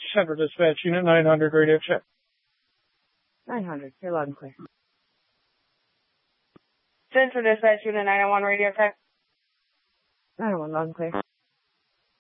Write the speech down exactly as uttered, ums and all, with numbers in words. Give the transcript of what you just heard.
Central Dispatch Unit nine hundred, radio check. nine hundred, you're loud and clear. Central Dispatch Unit nine oh one, radio check. nine oh one, loud and clear.